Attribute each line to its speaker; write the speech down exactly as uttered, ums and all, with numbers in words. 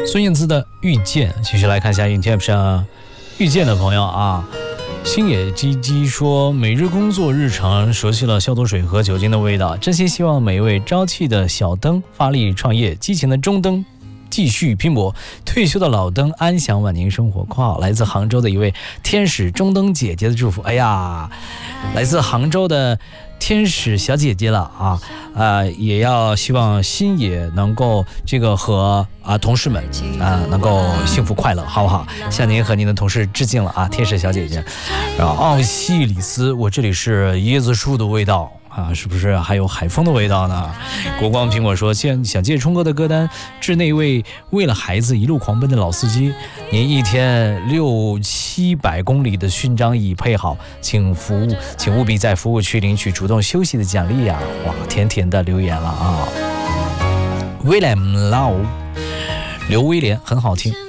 Speaker 1: 孙燕姿的《遇见》，继续来看一下 YouTube 上遇见的朋友啊。星野基基说，每日工作日常熟悉了消毒水和酒精的味道，真心希望每一位朝气的小灯发力创业，激情的中灯继续拼搏，退休的老灯安享晚年生活。括号来自杭州的一位天使中灯姐姐的祝福。哎呀，来自杭州的天使小姐姐了啊，呃，也要希望星野能够这个和啊同事们啊能够幸福快乐，好不好？向您和您的同事致敬了啊，天使小姐姐。然后奥西里斯，我这里是椰子树的味道。啊，是不是还有海风的味道呢？国光苹果说，现想借冲哥的歌单致那位为了孩子一路狂奔的老司机，您一天六七百公里的勋章已配好，请服务，请务必在服务区领取主动休息的奖励啊！哇，甜甜的留言了啊！威廉 Lau， 刘威廉很好听。